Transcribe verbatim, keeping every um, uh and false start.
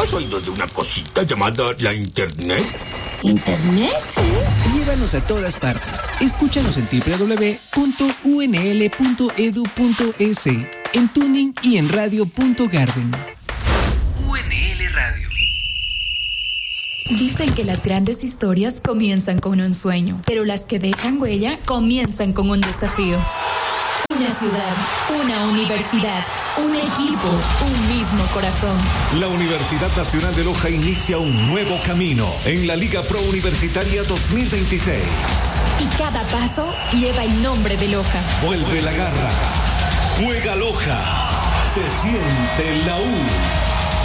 ¿has oído de una cosita llamada la Internet? ¿Internet? Llévanos a todas partes. Escúchanos en doble u doble u doble u punto u n l punto e d u punto e s, en Tuning y en radio punto garden. U N L Radio. Dicen que las grandes historias comienzan con un sueño, pero las que dejan huella comienzan con un desafío. Una ciudad, una universidad, un equipo, un mismo corazón. La Universidad Nacional de Loja inicia un nuevo camino en la Liga Pro Universitaria dos mil veintiséis. Y cada paso lleva el nombre de Loja. Vuelve la garra. Juega Loja. Se siente la U.